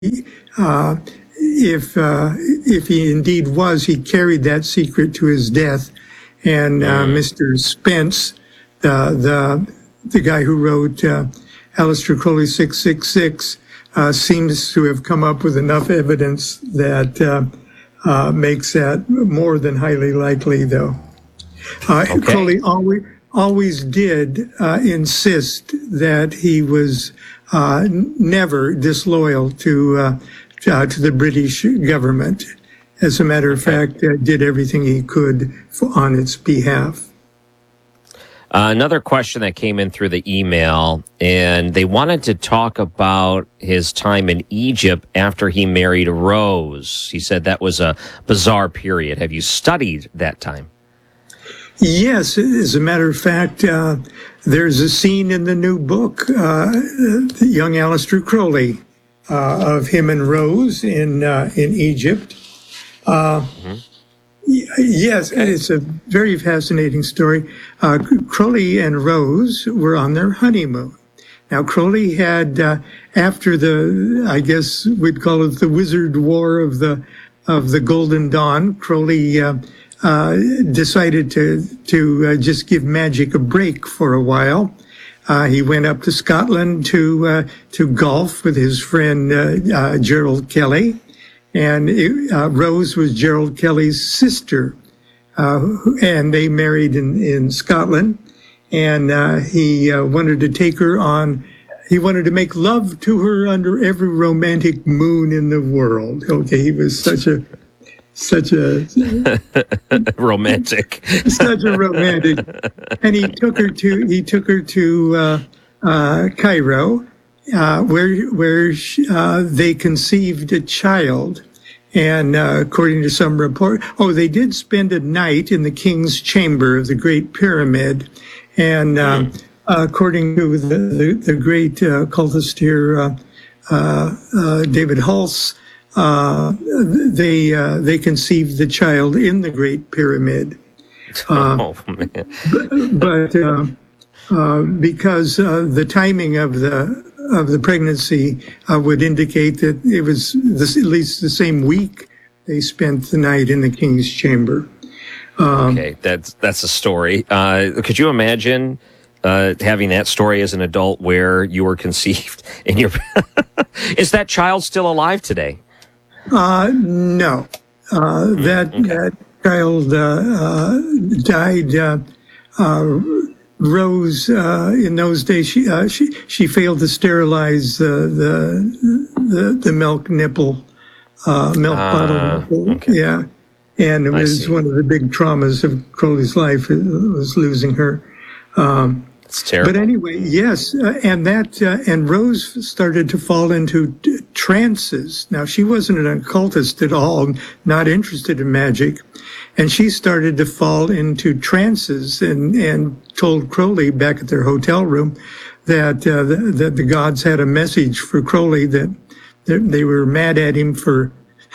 if he indeed was, he carried that secret to his death. And Mr. Spence, the guy who wrote Aleister Crowley 666, seems to have come up with enough evidence that makes that more than highly likely, though. Crowley always did insist that he was never disloyal to the British government. As a matter of fact, did everything he could on its behalf. Another question that came in through the email, and they wanted to talk about his time in Egypt after he married Rose. He said that was a bizarre period. Have you studied that time? Yes, as a matter of fact, there's a scene in the new book, the young Aleister Crowley, of him and Rose in Egypt. Yes, it's a very fascinating story. Crowley and Rose were on their honeymoon. Now, Crowley had, after I guess we'd call it the Wizard War of the Golden Dawn, Crowley decided to just give magic a break for a while. He went up to Scotland to golf with his friend Gerald Kelly. And Rose was Gerald Kelly's sister, and they married in Scotland. And he wanted to take her on. He wanted to make love to her under every romantic moon in the world. Okay, he was such a romantic, such a romantic. And he took her to Cairo. Where they conceived a child, and according to some report, they did spend a night in the king's chamber of the Great Pyramid, and according to the great occultist here, David Hulse, they conceived the child in the Great Pyramid. But because the timing of the pregnancy would indicate that it was at least the same week they spent the night in the king's chamber. Okay, that's a story. Could you imagine having that story as an adult where you were conceived in your... Is that child still alive today? No. That child died... Rose, in those days, she failed to sterilize the milk nipple, milk bottle nipple. Okay. Yeah, and it was one of the big traumas of Crowley's life. Was losing her. It's terrible. But anyway, yes, and Rose started to fall into trances. Now, she wasn't an occultist at all, not interested in magic. And she started to fall into trances and told Crowley back at their hotel room that the gods had a message for Crowley, that they were mad at him for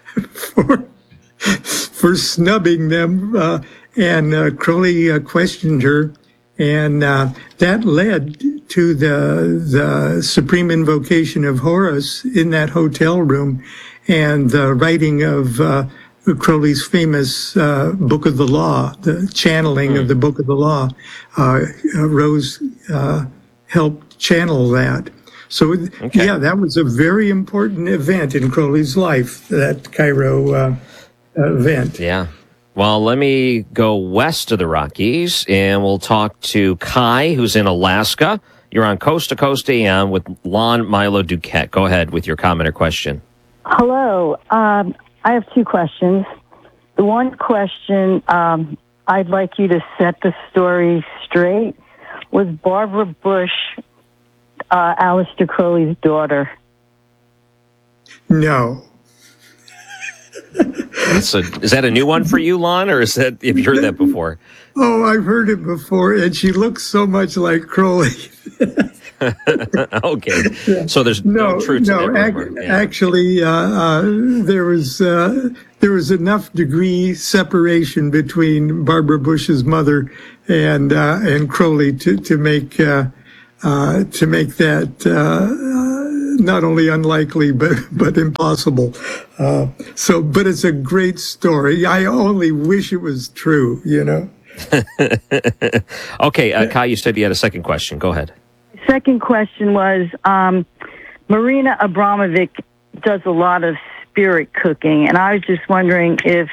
snubbing them. And Crowley questioned her, and that led to the supreme invocation of Horus in that hotel room, and the writing of Crowley's famous Book of the Law, the channeling of the Book of the Law. Rose helped channel that. So, yeah, that was a very important event in Crowley's life, that Cairo event. Yeah. Well, let me go west of the Rockies, and we'll talk to Kai, who's in Alaska. You're on Coast to Coast AM with Lon Milo Duquette. Go ahead with your comment or question. Hello. I have two questions. The one question, I'd like you to set the story straight. Was Barbara Bush Aleister Crowley's daughter? No. Is that a new one for you, Lon, or have you heard that before? Oh, I've heard it before, and she looks so much like Crowley. Okay, so there's no truth to that. Actually, there was enough degree separation between Barbara Bush's mother and Crowley to make that not only unlikely but impossible. But it's a great story. I only wish it was true. Okay, Kai, you said you had a second question. Go ahead. Second question was, Marina Abramovic does a lot of spirit cooking, and I was just wondering if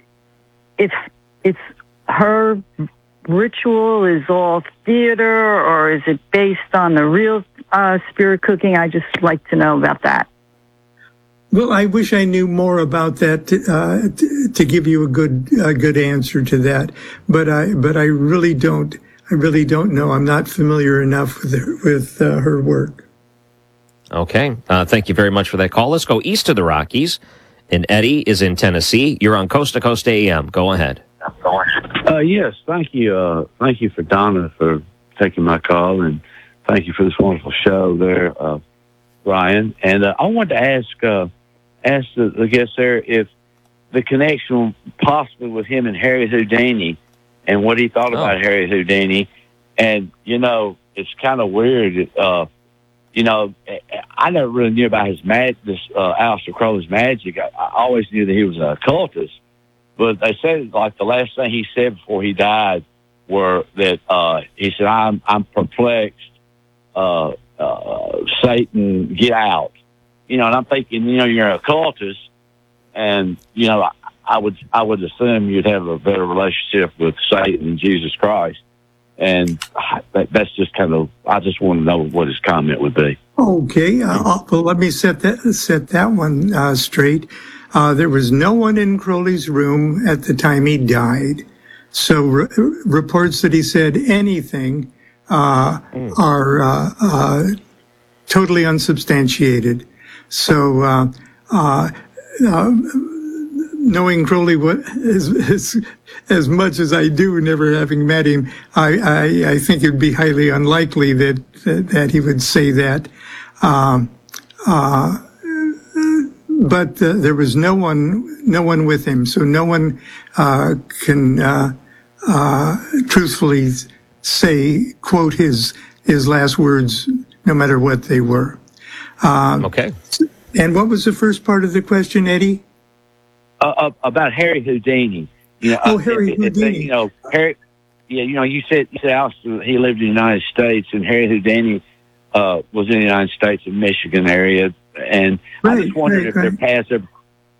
it's her ritual is all theater, or is it based on the real spirit cooking? I just like to know about that. Well, I wish I knew more about that to give you a good answer to that, but I really don't. I really don't know. I'm not familiar enough with her work. Okay, thank you very much for that call. Let's go east of the Rockies, and Eddie is in Tennessee. You're on Coast to Coast AM. Go ahead. Yes, thank you. Thank you for Donna for taking my call, and thank you for this wonderful show there, Brian. And I wanted to ask the guest there if the connection possibly with him and Harry Houdini and what he thought about Harry Houdini. And, it's kind of weird. I never really knew about his Aleister Crowley's magic. I always knew that he was an occultist. But they said, like, the last thing he said before he died were that he said, I'm perplexed. Satan, get out. And I'm thinking, you're an occultist, and, I would assume you'd have a better relationship with Satan and Jesus Christ. And that's just I just want to know what his comment would be. Okay. Well, let me set that one straight. There was no one in Crowley's room at the time he died. So reports that he said anything are totally unsubstantiated. So knowing Crowley as much as I do, never having met him, I think it would be highly unlikely that he would say that. But there was no one with him, so no one can truthfully quote his last words, no matter what they were. Okay. And what was the first part of the question, Eddie? About Harry Houdini. Harry Houdini. Harry. Yeah, you said Aleister, he lived in the United States, and Harry Houdini was in the United States in Michigan area. And I just wondered if their paths ever.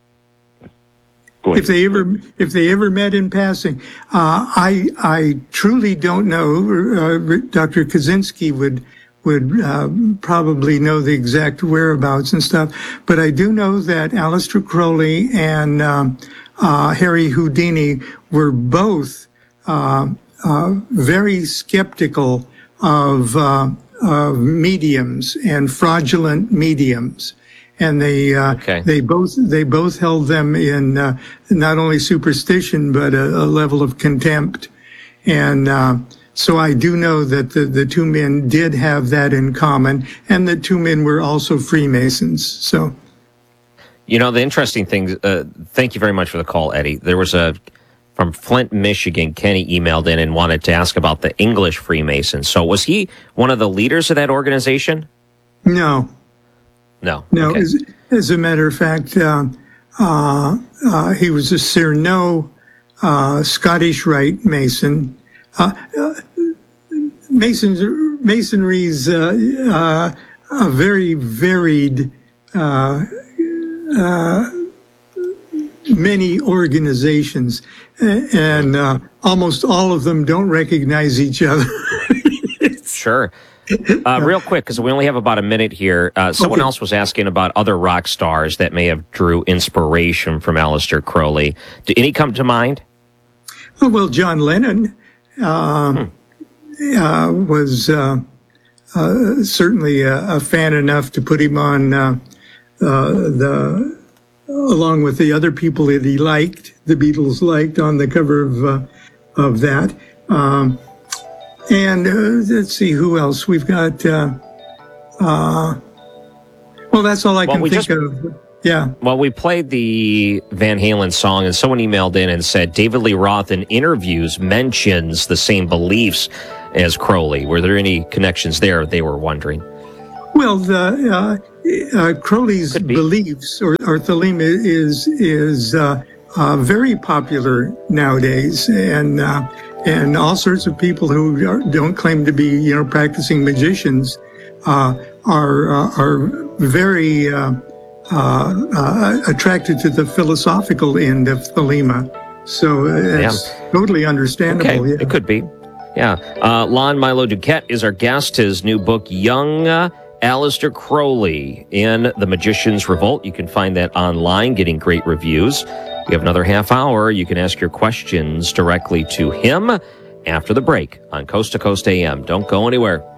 If they ever met in passing, I truly don't know. Dr. Kaczynski would probably know the exact whereabouts and stuff, but I do know that Aleister Crowley and Harry Houdini were both very skeptical of mediums and fraudulent mediums. And they both held them in not only superstition but a level of contempt. And so I do know that the two men did have that in common, and the two men were also Freemasons. So, the interesting thing. Thank you very much for the call, Eddie. There was from Flint, Michigan. Kenny emailed in and wanted to ask about the English Freemasons. So, was he one of the leaders of that organization? No. Okay. As a matter of fact, he was a Cerno Scottish Rite Mason. Masonry's a very varied, many organizations, and almost all of them don't recognize each other. Sure. Real quick, because we only have about a minute here. Someone else was asking about other rock stars that may have drew inspiration from Aleister Crowley. Do any come to mind? Oh, well, John Lennon was certainly a fan enough to put him on along with the other people that he liked, the Beatles liked, on the cover of that. And let's see who else we've got. Well, that's all I can think of. Yeah. Well, we played the Van Halen song, and someone emailed in and said David Lee Roth in interviews mentions the same beliefs as Crowley. Were there any connections there? They were wondering. Well, Crowley's Could be. beliefs or Thelema is very popular nowadays, and all sorts of people who don't claim to be practicing magicians are very attracted to the philosophical end of Thelema. So it's totally understandable. Okay, Yeah. it could be. Yeah. Lon Milo Duquette is our guest. His new book, Young Aleister Crowley in The Magician's Revolt. You can find that online, getting great reviews. We have another half hour. You can ask your questions directly to him after the break on Coast to Coast AM. Don't go anywhere.